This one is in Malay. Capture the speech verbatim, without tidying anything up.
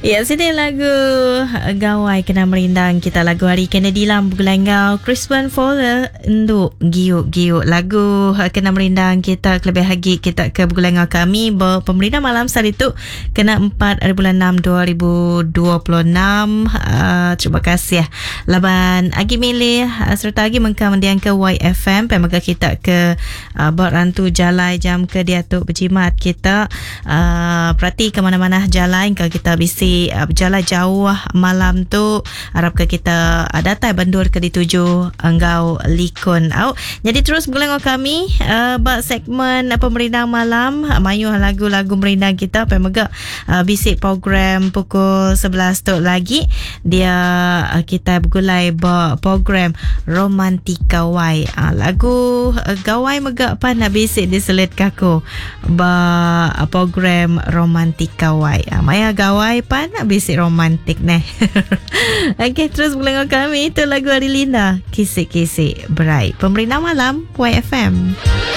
Ya, sini lagu Gawai Kena Merindang kita, lagu Hari Kennedy Lam Gulangau Crispin Fowler Nduk Giuk-giuk. Lagu Kena Merindang kita kelebih lagi kita ke Gulangau kami berpemerintah malam saat itu kena empat bulan enam dua ribu dua puluh enam. Uh, terima kasih laban agi milih uh, serta agi mengkamandian ke Y F M pemaga kita ke uh, Barantu Jalai jam ke dia tu berjimat kita uh, perhati ke mana-mana jalan kalau kita bisi uh, berjalan jauh malam tu harap ke kita uh, datang bandur ke dituju enggau likun au. Jadi terus bergulung kami uh, bak segmen uh, pemerintah malam uh, mayuh lagu-lagu merindang kita pemaga uh, bisik program pukul sebelas tu lagi dia uh, kita bergulai bak program Romantika Wai uh, lagu uh, gawai mega apa nak bisik diselit kaku ba uh, program Romantika Wai uh, maya gawai pan nak bisik romantik neh. Okey, terus bergulung kami itu lagu Adelinda Kisik-kisik Berai pemerintah malam Y F M.